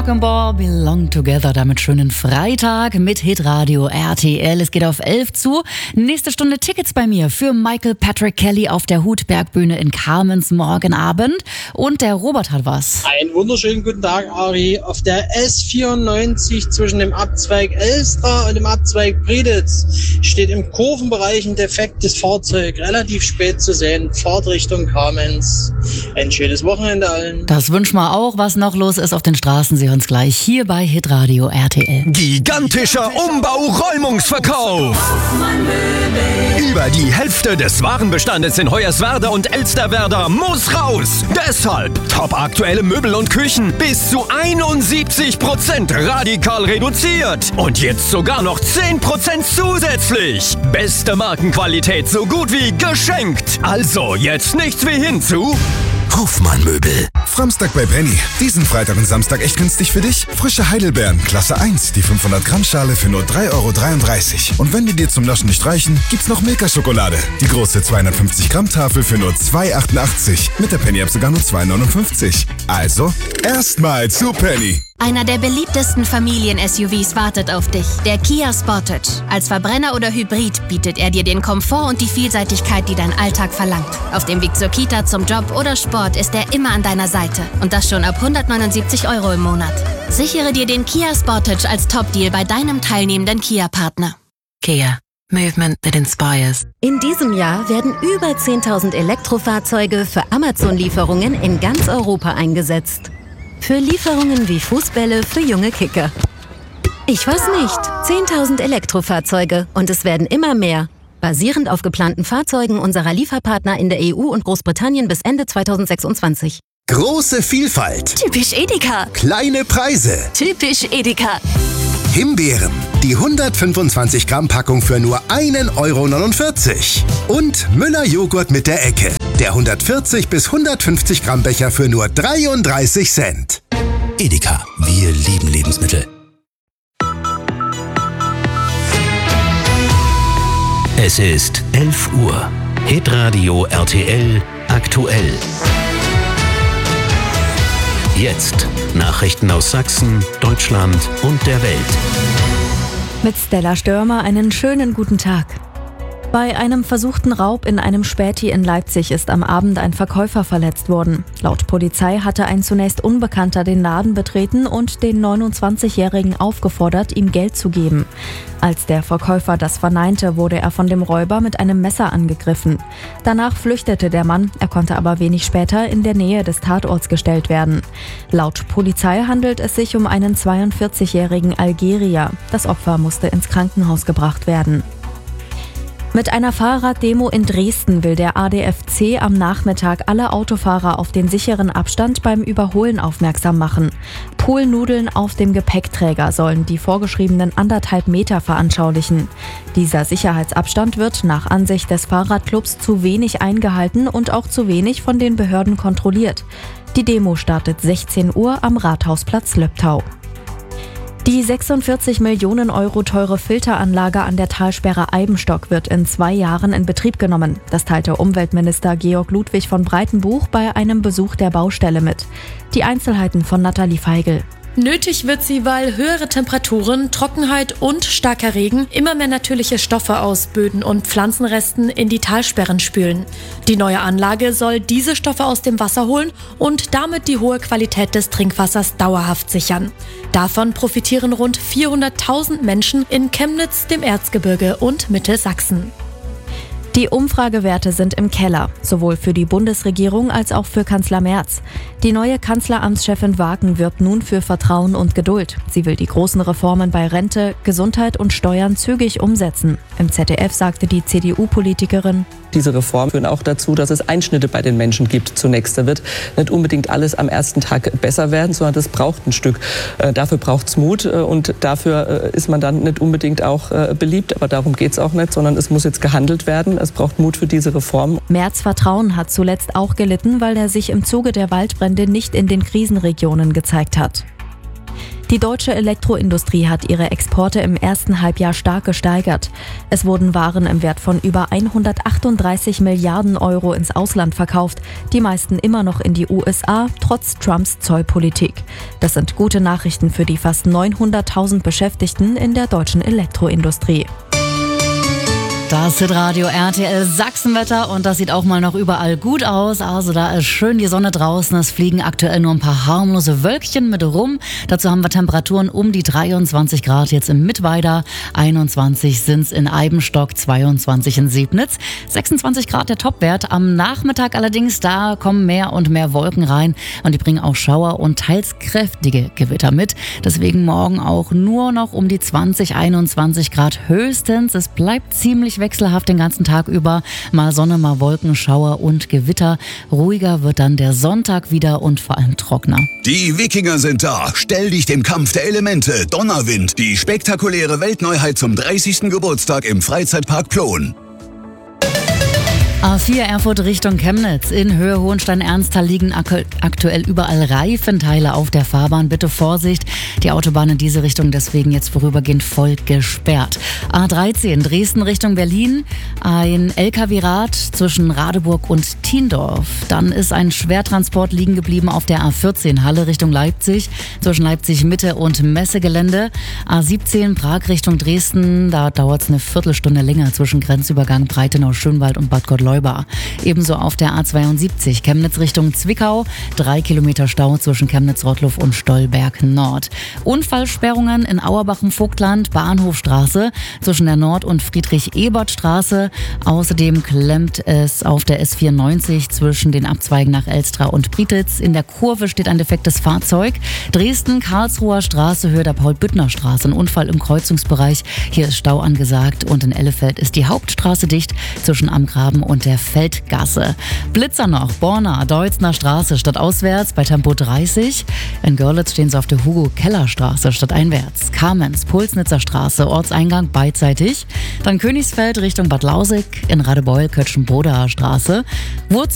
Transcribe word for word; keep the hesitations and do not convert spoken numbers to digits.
Morgan Ball, Belong Together, damit schönen Freitag mit Hitradio R T L. Es geht auf elf zu. Nächste Stunde Tickets bei mir für Michael Patrick Kelly auf der Hutbergbühne in Kamenz morgen Abend. Und der Robert hat was. Einen wunderschönen guten Tag, Ari. Auf der S vierundneunzig zwischen dem Abzweig Elstra und dem Abzweig Prieditz steht im Kurvenbereich ein defektes Fahrzeug. Relativ spät zu sehen. Fahrt Richtung Kamenz. Ein schönes Wochenende allen. Das wünschen wir auch. Was noch los ist auf den Straßen, Sie hören es gleich hier bei Hitradio R T L. Gigantischer Umbau-Räumungsverkauf. Über die Hälfte des Warenbestandes in Hoyerswerda und Elsterwerda muss raus. Deshalb top aktuelle Möbel und Küchen bis zu einundsiebzig Prozent radikal reduziert. Und jetzt sogar noch zehn Prozent zusätzlich. Beste Markenqualität so gut wie geschenkt. Also jetzt nichts wie hinzu. Hofmann Möbel. Samstag bei Penny. Diesen Freitag und Samstag echt günstig für dich. Frische Heidelbeeren, Klasse eins, die fünfhundert Gramm Schale für nur drei Euro dreiunddreißig. Und wenn die dir zum Naschen nicht reichen, gibt's noch Milka-Schokolade. Die große zweihundertfünfzig Gramm Tafel für nur zwei Euro achtundachtzig. Mit der Penny-App sogar nur zwei Euro neunundfünfzig. Also, erstmal zu Penny. Einer der beliebtesten Familien-S U Vs wartet auf dich, der Kia Sportage. Als Verbrenner oder Hybrid bietet er dir den Komfort und die Vielseitigkeit, die dein Alltag verlangt. Auf dem Weg zur Kita, zum Job oder Sport ist er immer an deiner Seite. Und das schon ab hundertneunundsiebzig Euro im Monat. Sichere dir den Kia Sportage als Top-Deal bei deinem teilnehmenden Kia-Partner. Kia. Movement that inspires. In diesem Jahr werden über zehntausend Elektrofahrzeuge für Amazon-Lieferungen in ganz Europa eingesetzt. Für Lieferungen wie Fußbälle für junge Kicker. Ich weiß nicht. zehntausend Elektrofahrzeuge und es werden immer mehr. Basierend auf geplanten Fahrzeugen unserer Lieferpartner in der E U und Großbritannien bis Ende zweitausendsechsundzwanzig. Große Vielfalt. Typisch Edeka. Kleine Preise. Typisch Edeka. Himbeeren. Die hundertfünfundzwanzig Gramm Packung für nur ein Euro neunundvierzig. Und Müller Joghurt mit der Ecke. Der hundertvierzig bis hundertfünfzig Gramm Becher für nur dreiunddreißig Cent. Edeka. Wir lieben Lebensmittel. Es ist elf Uhr. Hitradio R T L aktuell. Jetzt Nachrichten aus Sachsen, Deutschland und der Welt. Mit Stella Störmer einen schönen guten Tag. Bei einem versuchten Raub in einem Späti in Leipzig ist am Abend ein Verkäufer verletzt worden. Laut Polizei hatte ein zunächst Unbekannter den Laden betreten und den neunundzwanzigjährigen aufgefordert, ihm Geld zu geben. Als der Verkäufer das verneinte, wurde er von dem Räuber mit einem Messer angegriffen. Danach flüchtete der Mann, er konnte aber wenig später in der Nähe des Tatorts gestellt werden. Laut Polizei handelt es sich um einen zweiundvierzigjährigen Algerier. Das Opfer musste ins Krankenhaus gebracht werden. Mit einer Fahrraddemo in Dresden will der A D F C am Nachmittag alle Autofahrer auf den sicheren Abstand beim Überholen aufmerksam machen. Poolnudeln auf dem Gepäckträger sollen die vorgeschriebenen anderthalb Meter veranschaulichen. Dieser Sicherheitsabstand wird nach Ansicht des Fahrradclubs zu wenig eingehalten und auch zu wenig von den Behörden kontrolliert. Die Demo startet sechzehn Uhr am Rathausplatz Löbtau. Die sechsundvierzig Millionen Euro teure Filteranlage an der Talsperre Eibenstock wird in zwei Jahren in Betrieb genommen. Das teilte Umweltminister Georg Ludwig von Breitenbuch bei einem Besuch der Baustelle mit. Die Einzelheiten von Nathalie Feigl. Nötig wird sie, weil höhere Temperaturen, Trockenheit und starker Regen immer mehr natürliche Stoffe aus Böden und Pflanzenresten in die Talsperren spülen. Die neue Anlage soll diese Stoffe aus dem Wasser holen und damit die hohe Qualität des Trinkwassers dauerhaft sichern. Davon profitieren rund vierhunderttausend Menschen in Chemnitz, dem Erzgebirge und Mittelsachsen. Die Umfragewerte sind im Keller, sowohl für die Bundesregierung als auch für Kanzler Merz. Die neue Kanzleramtschefin Wagen wirbt nun für Vertrauen und Geduld. Sie will die großen Reformen bei Rente, Gesundheit und Steuern zügig umsetzen. Im Z D F sagte die C D U-Politikerin: Diese Reformen führen auch dazu, dass es Einschnitte bei den Menschen gibt zunächst. Da wird nicht unbedingt alles am ersten Tag besser werden, sondern das braucht ein Stück. Äh, dafür braucht es Mut äh, und dafür äh, ist man dann nicht unbedingt auch äh, beliebt. Aber darum geht es auch nicht, sondern es muss jetzt gehandelt werden. Es braucht Mut für diese Reform. Merz' Vertrauen hat zuletzt auch gelitten, weil er sich im Zuge der Waldbrände nicht in den Krisenregionen gezeigt hat. Die deutsche Elektroindustrie hat ihre Exporte im ersten Halbjahr stark gesteigert. Es wurden Waren im Wert von über hundertachtunddreißig Milliarden Euro ins Ausland verkauft, die meisten immer noch in die U S A, trotz Trumps Zollpolitik. Das sind gute Nachrichten für die fast neunhunderttausend Beschäftigten in der deutschen Elektroindustrie. Das Hitradio R T L Sachsenwetter und das sieht auch mal noch überall gut aus. Also da ist schön die Sonne draußen. Es fliegen aktuell nur ein paar harmlose Wölkchen mit rum. Dazu haben wir Temperaturen um die dreiundzwanzig Grad jetzt in Mittweida. einundzwanzig sind's in Eibenstock, zweiundzwanzig in Sebnitz. sechsundzwanzig Grad der Topwert. Am Nachmittag allerdings, da kommen mehr und mehr Wolken rein und die bringen auch Schauer und teils kräftige Gewitter mit. Deswegen morgen auch nur noch um die zwanzig, einundzwanzig Grad höchstens. Es bleibt ziemlich wechselhaft den ganzen Tag über. Mal Sonne, mal Wolken, Schauer und Gewitter. Ruhiger wird dann der Sonntag wieder und vor allem trockener. Die Wikinger sind da. Stell dich dem Kampf der Elemente. Donnerwind. Die spektakuläre Weltneuheit zum dreißigsten Geburtstag im Freizeitpark Plon. A vier Erfurt Richtung Chemnitz. In Höhe Hohenstein-Ernsthal liegen ak- aktuell überall Reifenteile auf der Fahrbahn. Bitte Vorsicht, die Autobahn in diese Richtung deswegen jetzt vorübergehend voll gesperrt. A dreizehn Dresden Richtung Berlin. Ein L K W-Rad zwischen Radeburg und Thiendorf. Dann ist ein Schwertransport liegen geblieben auf der A vierzehn Halle Richtung Leipzig. Zwischen Leipzig Mitte und Messegelände. A siebzehn Prag Richtung Dresden. Da dauert es eine Viertelstunde länger zwischen Grenzübergang Breitenau-Schönwald und Bad Gottleuba. Ebenso auf der A zweiundsiebzig Chemnitz Richtung Zwickau. Drei Kilometer Stau zwischen Chemnitz-Rottluff und Stolberg Nord. Unfallsperrungen in Auerbach im Vogtland, Bahnhofstraße zwischen der Nord- und Friedrich-Ebert-Straße. Außerdem klemmt es auf der S vierundneunzig zwischen den Abzweigen nach Elstra und Prietitz. In der Kurve steht ein defektes Fahrzeug. Dresden-Karlsruher Straße, Höhe der Paul-Büttner-Straße. Ein Unfall im Kreuzungsbereich. Hier ist Stau angesagt und in Ellefeld ist die Hauptstraße dicht zwischen Am Graben und der Feldgasse. Blitzer noch, Borna, Deutzner Straße stadtauswärts bei Tempo dreißig. In Görlitz stehen sie auf der Hugo-Keller-Straße stadteinwärts. Kamenz, Pulsnitzer Straße, Ortseingang beidseitig. Dann Königsfeld Richtung Bad Lausig, in Radebeul, Kötschenbrodaer Straße. Wurz